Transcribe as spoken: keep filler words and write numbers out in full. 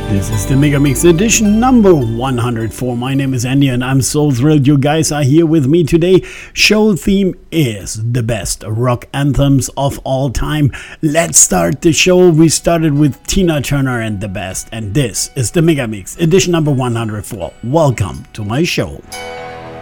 This is the Mega Mix edition number one hundred four. My name is Andy and I'm so thrilled you guys are here with me today. Show theme is the best rock anthems of all time. Let's start the show. We started with Tina Turner and the best, and this is the Mega Mix edition number one hundred four. Welcome to my show.